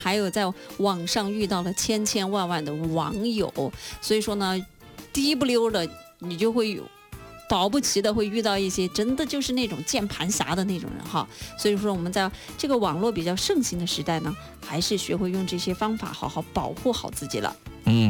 还有在网上遇到了千千万万的网友，所以说呢，滴不溜的你就会保不齐的会遇到一些真的就是那种键盘侠的那种人哈。所以说我们在这个网络比较盛行的时代呢，还是学会用这些方法好好保护好自己了。